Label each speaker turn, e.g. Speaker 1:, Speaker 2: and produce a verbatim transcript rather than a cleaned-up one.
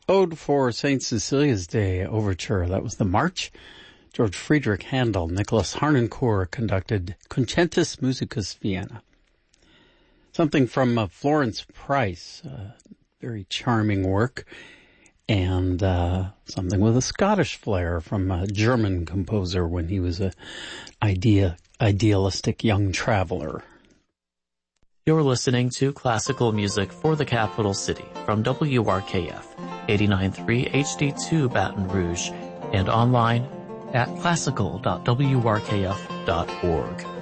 Speaker 1: Ode for Saint Cecilia's Day Overture. That was the March. George Friedrich Handel, Nicholas Harnoncourt conducted Concentus Musicus Vienna. Something from uh, Florence Price, uh, very charming work, and uh, something with a Scottish flair from a German composer when he was a idea idealistic young traveler.
Speaker 2: You're listening to classical music for the capital city from W R K F, eighty-nine point three H D two Baton Rouge, and online at classical dot w r k f dot org.